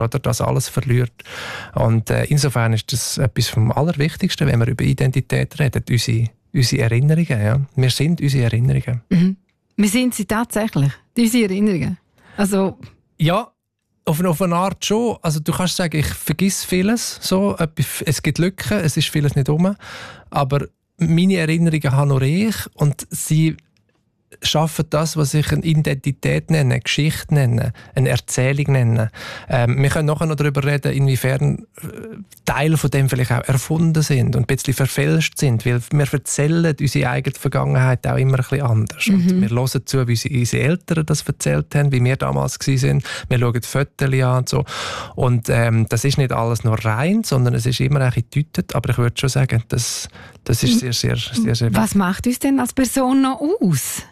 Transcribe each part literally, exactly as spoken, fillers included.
oder das alles verliert. Und äh, insofern ist das etwas vom Allerwichtigsten, wenn wir über Identität reden, unsere, unsere Erinnerungen. Ja. Wir sind unsere Erinnerungen. Mhm. Wir sind sie tatsächlich, unsere Erinnerungen. Also ja, auf eine, auf eine Art schon. Also du kannst sagen, ich vergiss vieles. So. Es gibt Lücken, es ist vieles nicht um. Aber meine Erinnerungen habe nur ich und sie schaffen das, was ich eine Identität nenne, eine Geschichte nenne, eine Erzählung nenne. Ähm, wir können nachher noch darüber reden, inwiefern Teile von dem vielleicht auch erfunden sind und ein bisschen verfälscht sind, weil wir erzählen unsere eigene Vergangenheit auch immer ein bisschen anders. Mhm. Und wir hören zu, wie unsere Eltern das erzählt haben, wie wir damals waren. Wir schauen Fotos an und so. Und ähm, das ist nicht alles nur rein, sondern es ist immer ein bisschen gedeutet. Aber ich würde schon sagen, das, das ist sehr, sehr, sehr, sehr wichtig. Was macht uns denn als Person noch aus?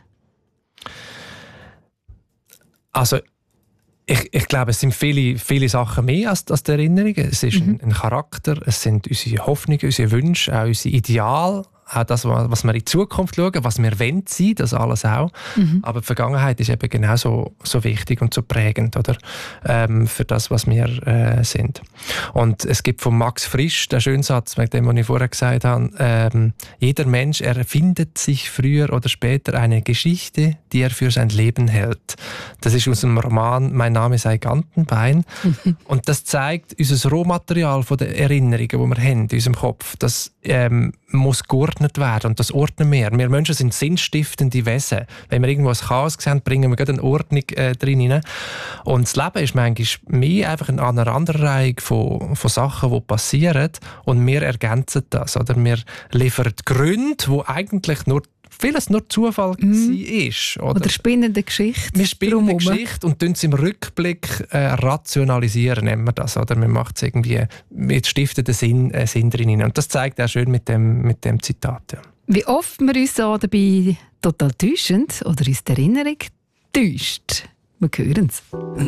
Also, ich, ich glaube, es sind viele, viele Sachen mehr als, als die Erinnerungen. Es ist mhm. ein, ein Charakter, es sind unsere Hoffnungen, unsere Wünsche, auch unsere Ideale, auch das, was wir in die Zukunft schauen, was wir wollen sein, das alles auch. Mhm. Aber die Vergangenheit ist eben genauso so wichtig und so prägend, oder? Ähm, für das, was wir äh, sind. Und es gibt von Max Frisch den schönen Satz, mit dem, was ich vorher gesagt habe, ähm, jeder Mensch erfindet sich früher oder später eine Geschichte, die er für sein Leben hält. Das ist aus dem Roman «Mein Name sei Gantenbein». Mhm. Und das zeigt unser Rohmaterial von den Erinnerungen, die wir haben in unserem Kopf. Das ähm, muss geordnet werden und das ordnen wir. Wir Menschen sind sinnstiftende Wesen. Wenn wir irgendwo ein Chaos sehen, bringen wir gerade eine Ordnung äh, drin rein. Und das Leben ist manchmal mehr einfach eine Aneinanderreihung von, von Sachen, die passieren und wir ergänzen das. Oder wir liefern Gründe, die eigentlich nur vieles nur Zufall mm. war. Oder, oder spinnende Geschichte. Wir spinnen eine Geschichte und tun es im Rückblick äh, rationalisieren, nennen wir das. Oder wir machen es irgendwie mit stiftenden Sinn, äh, Sinn drin. Und das zeigt auch schön mit dem, mit dem Zitat. Ja. Wie oft wir uns so dabei total täuschen oder uns die Erinnerung täuscht. Wir hören es.